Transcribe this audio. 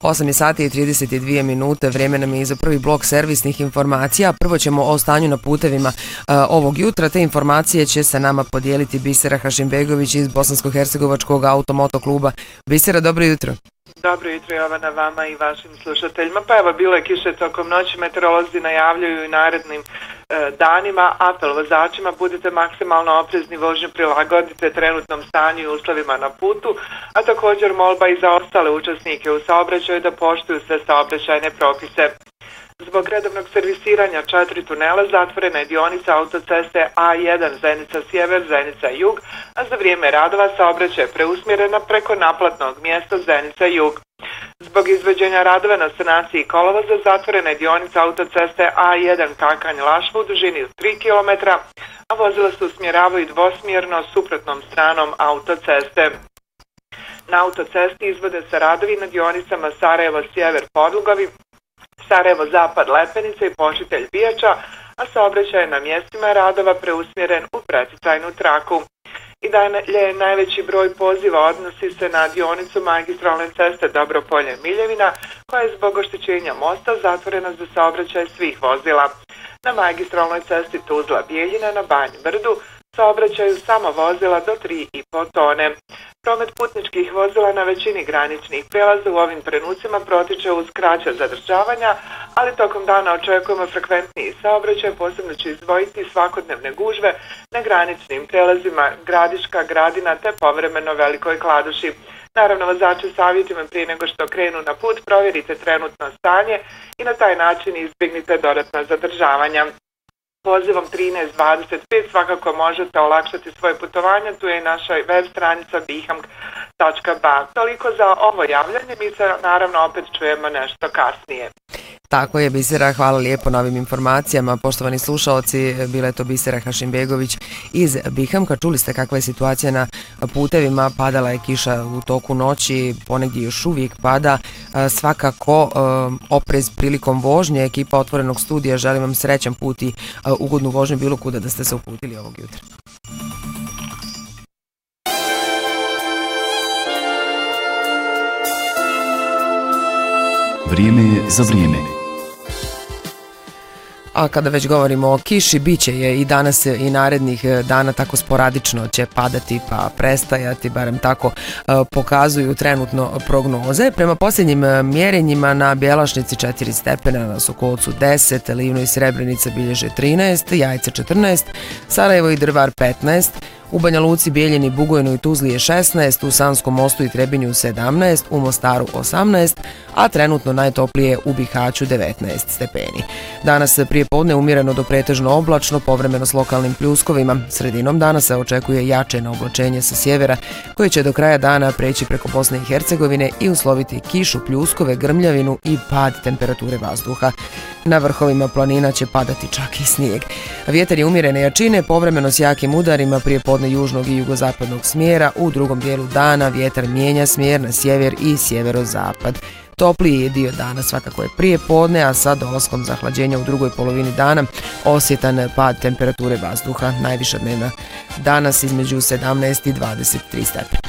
8 je sati i 32 minute, vrijeme nam je za prvi blok servisnih informacija. Prvo ćemo o stanju na putevima ovog jutra. Te informacije će sa nama podijeliti Bisera Hašimbegović iz Bosansko-hercegovačkog automoto kluba. Bisera, dobro jutro. Dobro jutro, Jovana, vama i vašim slušateljima. Pa evo, bilo je kiše tokom noći, meteorolozi najavljuju i narednim danima. Apel vozačima, budite maksimalno oprezni, vožnju prilagodite trenutnom stanju i uslovima na putu, a također molba i za ostale učesnike u saobraćaju da poštuju sve saobraćajne propise. Zbog redovnog servisiranja 4 tunela zatvorena je dionica autoceste A1 Zenica-Sjever, Zenica-Jug, a za vrijeme radova saobraćaj je preusmjerena preko naplatnog mjesta Zenica-Jug. Zbog izvođenja radova na sanaciji kolovoza zatvorena je dionica autoceste A1 Kakanj-Lašva u dužini od 3 km, a vozila se usmjeravaju dvosmjerno suprotnom stranom autoceste. Na autocesti izvode se radovi na dionicama Sarajevo-Sjever Podlugovi, Sarajevo-Zapad Lepenica i Počitelj Bijača, a saobraćaj je na mjestima radova preusmjeren u preticajnu traku. I dalje najveći broj poziva odnosi se na dionicu magistralne ceste Dobropolje-Miljevina, koja je zbog oštećenja mosta zatvorena za saobraćaj svih vozila. Na magistralnoj cesti Tuzla-Bijeljina na Banji Brdu saobraćaju samo vozila do 3,5 tone. Promet putničkih vozila na većini graničnih prijelaza u ovim trenucima protiče uz kraća zadržavanja, ali tokom dana očekujemo frekventniji saobraćaj, posebno će izdvojiti svakodnevne gužve na graničnim prijelazima Gradiška, Gradina te povremeno Velikoj Kladuši. Naravno, vozači savjetujemo prije nego što krenu na put, provjerite trenutno stanje i na taj način izbjegnite dodatna zadržavanja. Pozivom 1325 svakako možete olakšati svoje putovanje, tu je i naša web stranica bihang.ba. Toliko za ovo javljanje, mi se naravno opet čujemo nešto kasnije. Tako je, Bisera, hvala lijepo na ovim informacijama. Poštovani slušaoci, bila je to Bisera Hašimbegović iz Bihamka. Čuli ste kakva je situacija na putevima, padala je kiša u toku noći, ponegdje još uvijek pada. Svakako oprez prilikom vožnje. Ekipa Otvorenog studija želim vam srećan put i ugodnu vožnju bilo kuda da ste se uputili ovog jutra. Vrijeme je za vrijeme. A kada već govorimo o kiši, bit će je i danas i narednih dana, tako sporadično će padati pa prestajati, barem tako pokazuju trenutno prognoze. Prema posljednjim mjerenjima na Bjelašnici 4 stepena, na Sokolcu 10, Livno i Srebrenica bilježe 13, Jajce 14, Sarajevo i Drvar 15, u Banja Luci, Bijeljini, Bugojnu i Tuzli je 16, u Sanskom Mostu i Trebinju 17, u Mostaru 18, a trenutno najtoplije u Bihaću 19 stepeni. Danas prije podne umjereno do pretežno oblačno, povremeno s lokalnim pljuskovima. Sredinom dana se očekuje jače na oblačenje sa sjevera, koje će do kraja dana preći preko Bosne i Hercegovine i usloviti kišu, pljuskove, grmljavinu i pad temperature vazduha. Na vrhovima planina će padati čak i snijeg. Vjetar je umjerene jačine, povremeno s jakim udarima prije podne južnog i jugozapadnog smjera. U drugom dijelu dana vjetar mijenja smjer na sjever i sjeverozapad. Topliji je dio dana svakako je prije podne, a sa dolaskom zahlađenja u drugoj polovini dana osjetan pad temperature vazduha. Najviša dnevna danas između 17 i 23 stepena.